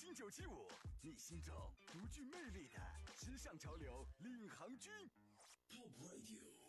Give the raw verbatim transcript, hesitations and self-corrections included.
新九七五，你心中独具魅力的时尚潮流领航军。Top Radio。